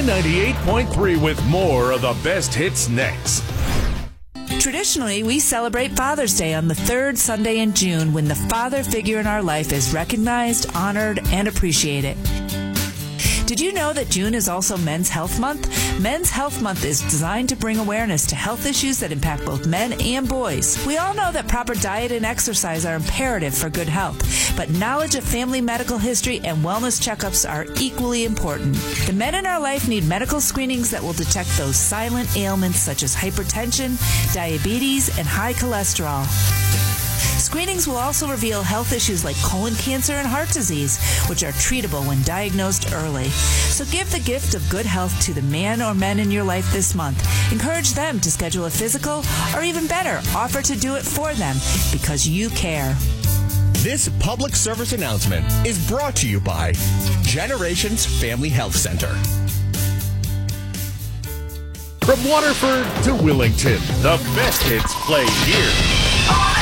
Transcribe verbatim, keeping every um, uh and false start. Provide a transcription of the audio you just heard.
ninety-eight point three with more of the best hits next. Traditionally, we celebrate Father's Day on the third Sunday in June when the father figure in our life is recognized, honored, and appreciated. Did you know that June is also Men's Health Month? Men's Health Month is designed to bring awareness to health issues that impact both men and boys. We all know that proper diet and exercise are imperative for good health, but knowledge of family medical history and wellness checkups are equally important. The men in our life need medical screenings that will detect those silent ailments such as hypertension, diabetes, and high cholesterol. Screenings will also reveal health issues like colon cancer and heart disease, which are treatable when diagnosed early. So give the gift of good health to the man or men in your life this month. Encourage them to schedule a physical, or even better, offer to do it for them because you care. This public service announcement is brought to you by Generations Family Health Center. From Waterford to Willington, the best hits play here.